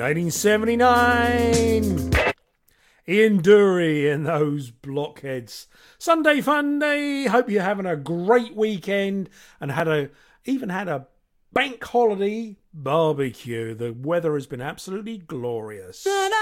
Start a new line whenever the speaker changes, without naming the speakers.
1979. Ian Dury and those blockheads. Sunday fun day. Hope you're having a great weekend and even had a bank holiday barbecue. The weather has been absolutely glorious.